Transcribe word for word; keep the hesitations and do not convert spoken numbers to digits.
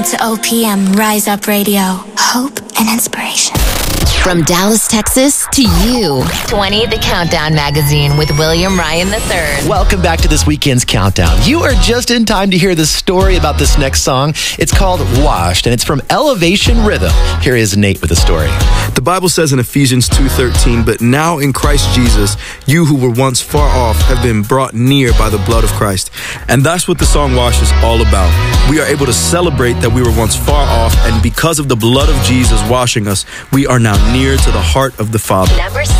To O P M Rise Up Radio. Hope and inspiration. From Dallas, Texas to you. twenty The Countdown Magazine with William Ryan the third. Welcome back to this weekend's Countdown. You are just in time to hear the story about this next song. It's called Washed, and it's from Elevation Rhythm. Here is Nate with the story. The Bible says in Ephesians two thirteen, "But now in Christ Jesus, you who were once far off have been brought near by the blood of Christ." And that's what the song Washed is all about. We are able to celebrate that we were once far off, and because of the blood of Jesus washing us, we are now near to the heart of the Father. Number